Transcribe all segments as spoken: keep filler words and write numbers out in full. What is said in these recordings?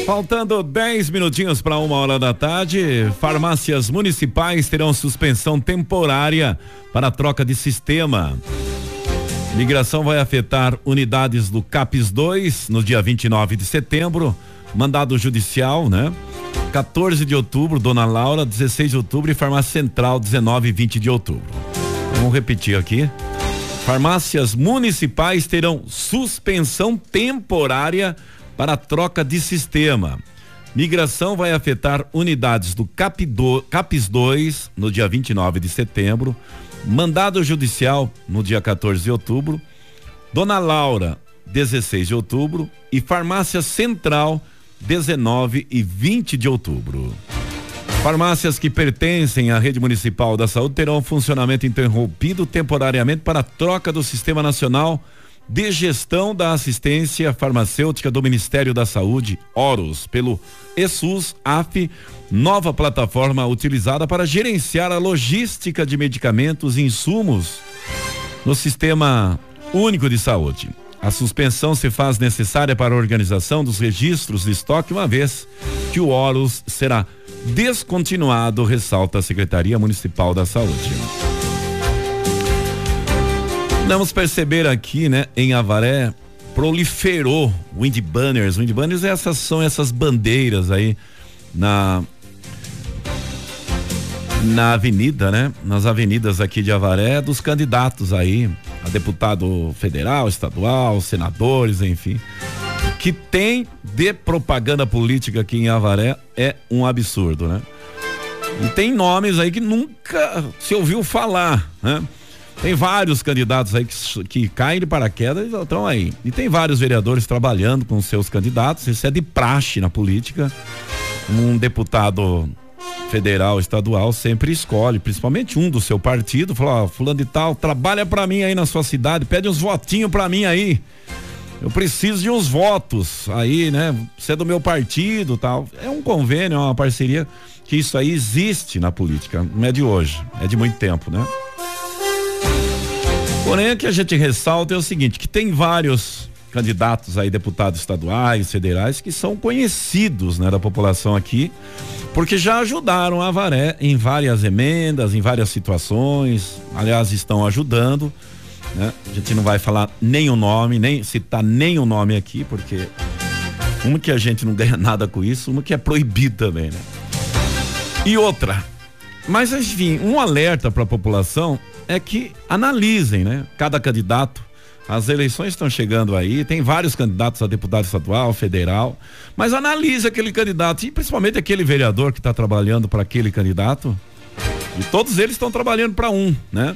Faltando dez minutinhos para uma hora da tarde, farmácias municipais terão suspensão temporária para a troca de sistema. Migração vai afetar unidades do CAPES dois no dia vinte e nove de setembro. Mandado judicial, né? quatorze de outubro, Dona Laura, dezesseis de outubro e Farmácia Central, dezenove e vinte de outubro. Vamos repetir aqui. Farmácias municipais terão suspensão temporária para a troca de sistema. Migração vai afetar unidades do CAPES dois no dia vinte e nove de setembro. Mandado judicial no dia quatorze de outubro. Dona Laura, dezesseis de outubro e Farmácia Central, dezenove e vinte de outubro. Farmácias que pertencem à rede municipal da saúde terão funcionamento interrompido temporariamente para a troca do Sistema Nacional de Gestão da Assistência Farmacêutica do Ministério da Saúde, Horus, pelo ESUS-AF, nova plataforma utilizada para gerenciar a logística de medicamentos e insumos no Sistema Único de Saúde. A suspensão se faz necessária para a organização dos registros de estoque, uma vez que o Horus será descontinuado, ressalta a Secretaria Municipal da Saúde. Vamos perceber aqui, né, em Avaré, proliferou wind banners. Wind banners essas, são essas bandeiras aí na na avenida, né? Nas avenidas aqui de Avaré, dos candidatos aí a deputado federal, estadual, senadores, enfim. O que tem de propaganda política aqui em Avaré é um absurdo, né? E tem nomes aí que nunca se ouviu falar, né? Tem vários candidatos aí que, que caem de paraquedas e estão aí. E tem vários vereadores trabalhando com seus candidatos. Isso é de praxe na política. Um deputado federal, estadual sempre escolhe, principalmente um do seu partido, fala, ó, fulano de tal, trabalha pra mim aí na sua cidade, pede uns votinhos pra mim aí. Eu preciso de uns votos aí, né? Você é do meu partido, tal. É um convênio, é uma parceria que isso aí existe na política. Não é de hoje, é de muito tempo, né? Porém, o que a gente ressalta é o seguinte, que tem vários candidatos aí, deputados estaduais, federais, que são conhecidos, né, da população aqui, porque já ajudaram a Avaré em várias emendas, em várias situações, aliás, estão ajudando, né? A gente não vai falar nem o nome, nem citar nem o nome aqui, porque uma que a gente não ganha nada com isso, uma que é proibido também, né? E outra, mas enfim, um alerta para a população é que analisem, né? Cada candidato, as eleições estão chegando aí, tem vários candidatos a deputado estadual, federal, mas analise aquele candidato e principalmente aquele vereador que está trabalhando para aquele candidato, e todos eles estão trabalhando para um, né?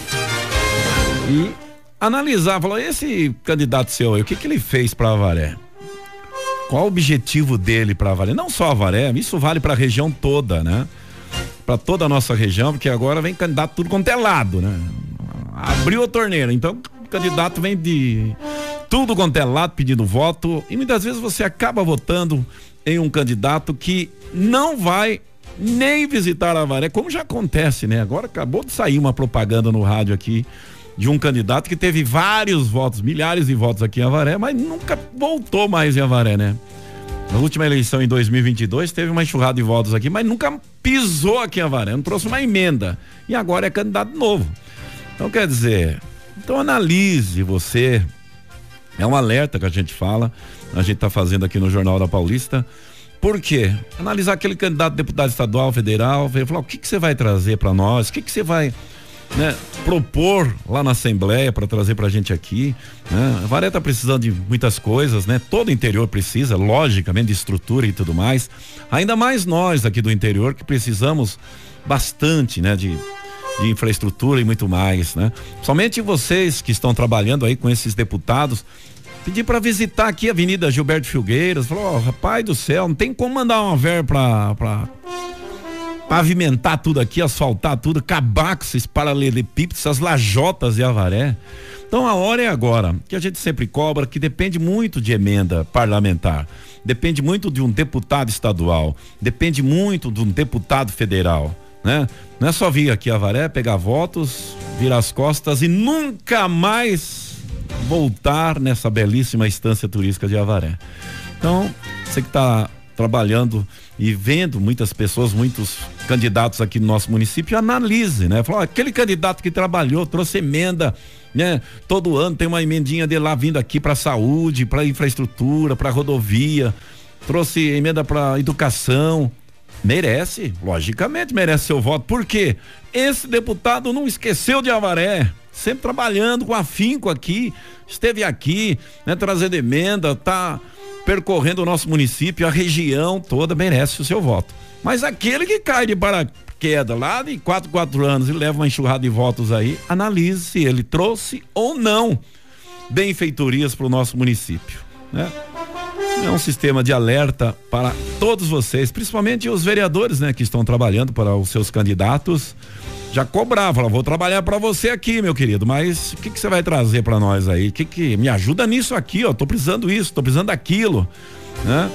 E analisar, falar, esse candidato seu aí, o que que ele fez para Avaré? Qual o objetivo dele para Avaré? Não só Avaré, isso vale para a região toda, né? Para toda a nossa região, porque agora vem candidato tudo quanto é lado, né? Abriu a torneira, então o candidato vem de tudo quanto é lado pedindo voto, e muitas vezes você acaba votando em um candidato que não vai nem visitar a Avaré, como já acontece, né? Agora acabou de sair uma propaganda no rádio aqui de um candidato que teve vários votos, milhares de votos aqui em Avaré, mas nunca voltou mais em Avaré, né? Na última eleição em dois mil e vinte e dois teve uma enxurrada de votos aqui, mas nunca pisou aqui em Avaré, não trouxe uma emenda, e agora é candidato novo. Então quer dizer, então analise você, é um alerta que a gente fala, a gente tá fazendo aqui no Jornal da Paulista. Por quê? Analisar aquele candidato a deputado estadual, federal, falar, o que que você vai trazer para nós, o que que você vai, né, propor lá na Assembleia para trazer pra gente aqui, né? A Avaré tá precisando de muitas coisas, né? Todo o interior precisa, logicamente, de estrutura e tudo mais, ainda mais nós aqui do interior que precisamos bastante, né? De, de infraestrutura e muito mais, né? Somente vocês que estão trabalhando aí com esses deputados, pedir para visitar aqui a Avenida Gilberto Filgueiras, falou, oh, rapaz do céu, não tem como mandar uma verba pra, pra pavimentar tudo aqui, asfaltar tudo, acabar com esses paralelepípedos, essas lajotas de Avaré. Então a hora é agora, que a gente sempre cobra, que depende muito de emenda parlamentar, depende muito de um deputado estadual, depende muito de um deputado federal, né? Não é só vir aqui a Avaré, pegar votos, virar as costas e nunca mais voltar nessa belíssima estância turística de Avaré. Então, você que está trabalhando e vendo muitas pessoas, muitos candidatos aqui no nosso município, analise, né? Falou, aquele candidato que trabalhou, trouxe emenda, né? Todo ano tem uma emendinha dele lá vindo aqui para saúde, para infraestrutura, para rodovia, trouxe emenda para educação. Merece, logicamente merece seu voto. Por quê? Esse deputado não esqueceu de Avaré, sempre trabalhando com afinco aqui, esteve aqui, né, trazendo emenda, tá percorrendo o nosso município, a região toda merece o seu voto. Mas aquele que cai de paraquedas lá de quatro, quatro anos e leva uma enxurrada de votos aí, analise se ele trouxe ou não benfeitorias para o nosso município, né? É um sistema de alerta para todos vocês, principalmente os vereadores, né, que estão trabalhando para os seus candidatos. Já cobrava, vou trabalhar para você aqui, meu querido, mas o que que você vai trazer para nós aí? O que que me ajuda nisso aqui, ó? Tô precisando isso, tô precisando daquilo, né?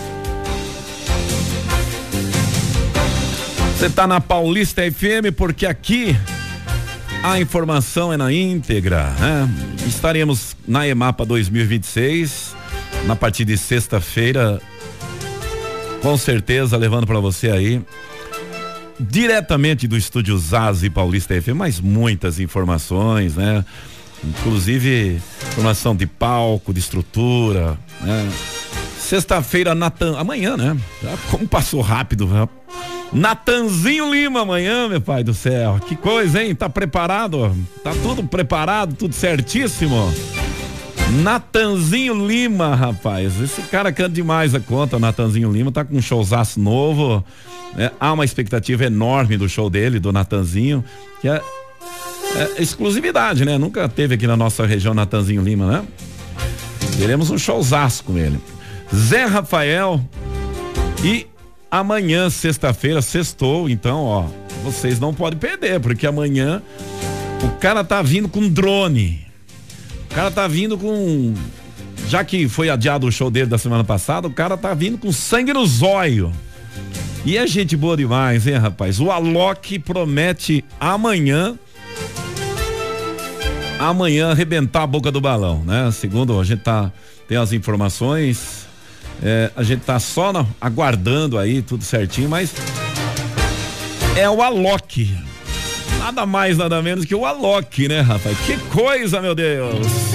Você tá na Paulista F M porque aqui a informação é na íntegra, né? Estaremos na EMAPA dois mil e vinte e seis. Na partir de sexta-feira, com certeza levando para você aí, diretamente do estúdio Zazi Paulista F M, mas muitas informações, né? Inclusive informação de palco, de estrutura, né? Sexta-feira, Natan, amanhã, né? Já, como passou rápido, né? Natanzinho Lima amanhã, meu pai do céu, que coisa, hein? Tá preparado? Tá tudo preparado, tudo certíssimo? Natanzinho Lima, rapaz, esse cara canta demais a conta. Natanzinho Lima tá com um showzaço novo, né? Há uma expectativa enorme do show dele, do Natanzinho, que é, é exclusividade, né? Nunca teve aqui na nossa região Natanzinho Lima, né? Teremos um showzaço com ele. Zé Rafael, e amanhã, sexta-feira, sextou, então, ó, vocês não podem perder, porque amanhã o cara tá vindo com drone. O cara tá vindo com, já que foi adiado o show dele da semana passada, o cara tá vindo com sangue no zóio. E é gente boa demais, hein, rapaz? O Alok promete amanhã, amanhã arrebentar a boca do balão, né? Segundo a gente tá, tem as informações, é, a gente tá só na, aguardando aí tudo certinho, mas é o Alok. Nada mais, nada menos que o Alok, né, rapaz? Que coisa, meu Deus!